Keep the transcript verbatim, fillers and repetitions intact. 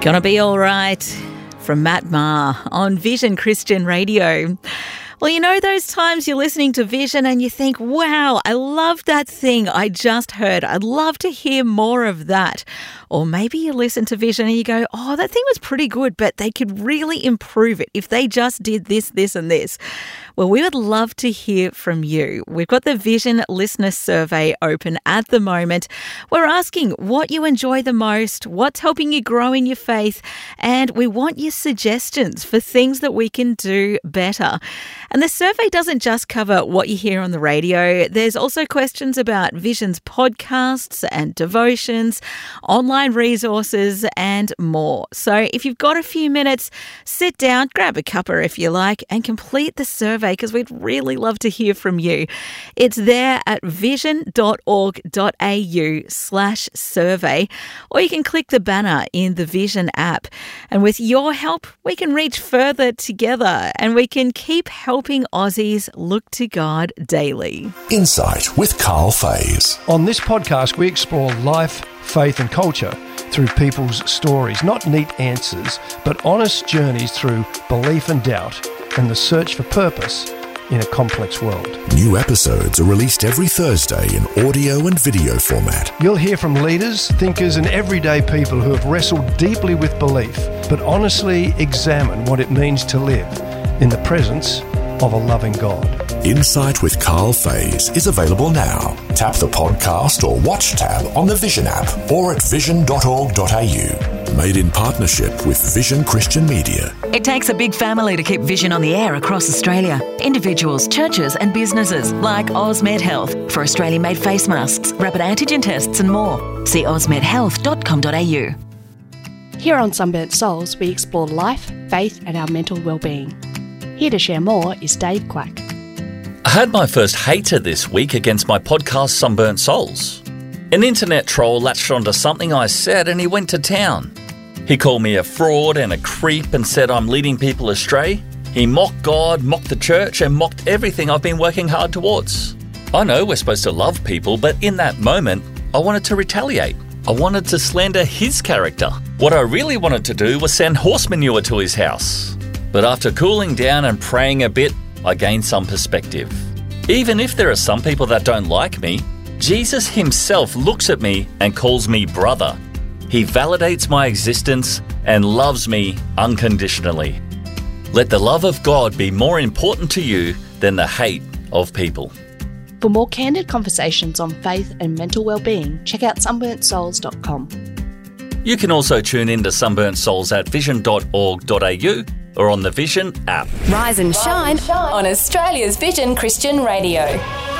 Gonna Be All Right from Matt Maher on Vision Christian Radio. Well, you know those times you're listening to Vision and you think, wow, I love that thing I just heard. I'd love to hear more of that. Or maybe you listen to Vision and you go, oh, that thing was pretty good, but they could really improve it if they just did this, this and this. Well, we would love to hear from you. We've got the Vision Listener Survey open at the moment. We're asking what you enjoy the most, what's helping you grow in your faith, and we want your suggestions for things that we can do better. And the survey doesn't just cover what you hear on the radio. There's also questions about Vision's podcasts and devotions, online resources, and more. So if you've got a few minutes, sit down, grab a cuppa if you like, and complete the survey because we'd really love to hear from you. It's there at vision.org.au slash survey, or you can click the banner in the Vision app. And with your help, we can reach further together and we can keep helping Aussies look to God daily. Insight with Carl Fays. On this podcast, we explore life, faith and culture through people's stories, not neat answers, but honest journeys through belief and doubt and the search for purpose in a complex world. New episodes are released every Thursday in audio and video format. You'll hear from leaders, thinkers and everyday people who have wrestled deeply with belief, but honestly examine what it means to live in the presence of a loving God. Insight with Carl Fays is available now. Tap the podcast or watch tab on the Vision app or at vision dot org dot a u. Made in partnership with Vision Christian Media. It takes a big family to keep Vision on the air across Australia. Individuals, churches and businesses like AusMed Health for Australian-made face masks, rapid antigen tests and more. See aus med health dot com dot a u. Here on Sunburnt Souls, we explore life, faith and our mental well-being. Here to share more is Dave Quack. I had my first hater this week against my podcast Sunburnt Souls. An internet troll latched onto something I said and he went to town. He called me a fraud and a creep and said I'm leading people astray. He mocked God, mocked the church and mocked everything I've been working hard towards. I know we're supposed to love people, but in that moment, I wanted to retaliate. I wanted to slander his character. What I really wanted to do was send horse manure to his house. But after cooling down and praying a bit, I gained some perspective. Even if there are some people that don't like me, Jesus himself looks at me and calls me brother. He validates my existence and loves me unconditionally. Let the love of God be more important to you than the hate of people. For more candid conversations on faith and mental well-being, check out sunburnt souls dot com. You can also tune in to Sunburnt Souls at vision dot org dot a u or on the Vision app. Rise and shine, Rise and shine on Australia's Vision Christian Radio.